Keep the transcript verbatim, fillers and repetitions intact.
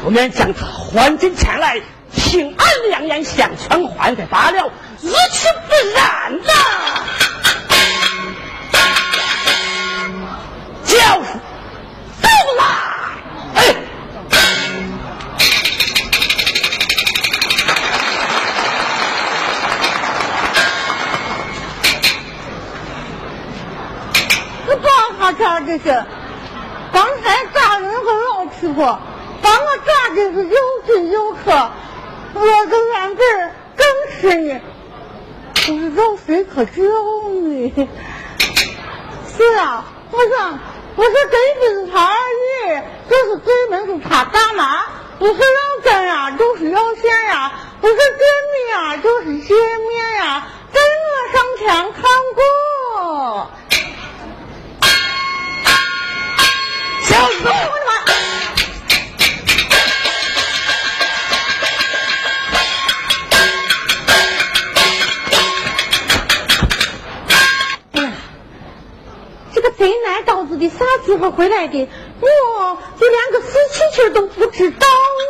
不免将他还进前来，平安两眼相劝还给罢了，如其不然呐，就是走来。哎， 你帮他咋这是？刚才大人和老欺负，把我咋的是有罪有可，我跟俺这儿更是呢，不知道谁可教呢？是啊，我说我说这辈子他二爷就是对门是他大妈，不是要真呀，就是要钱呀，不是真的呀，就是邪面呀，在我上前看过。 小子，我的妈！哎呀，这个贼奶导致的啥时候回来的，我就连个死气气都不知道